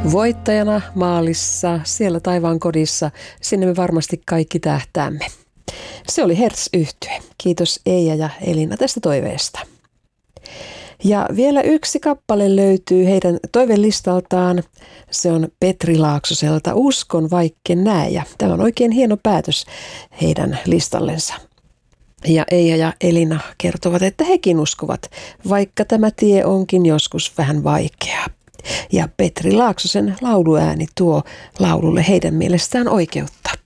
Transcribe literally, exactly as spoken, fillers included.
Voittajana maalissa, siellä taivaan kodissa, sinne me varmasti kaikki tähtäämme. Se oli Hertz-yhtye. Kiitos Eija ja Elina tästä toiveesta. Ja vielä yksi kappale löytyy heidän toivelistaltaan. Se on Petri Laaksoselta Uskon vaikken näe. Ja tämä on oikein hieno päätös heidän listallensa. Ja Eija ja Elina kertovat, että hekin uskovat, vaikka tämä tie onkin joskus vähän vaikea. Ja Petri Laaksosen lauluääni tuo laululle heidän mielestään oikeutta.